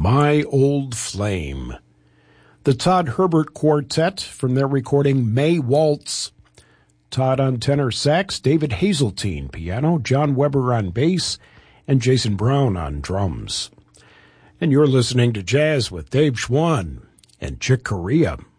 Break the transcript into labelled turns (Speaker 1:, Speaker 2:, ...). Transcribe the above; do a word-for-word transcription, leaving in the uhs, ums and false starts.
Speaker 1: My Old Flame. The Todd Herbert Quartet from their recording May Waltz. Todd on tenor sax, David Hazeltine piano, John Weber on bass, and Jason Brown on drums. And you're listening to Jazz with Dave Schwann and Chick Corea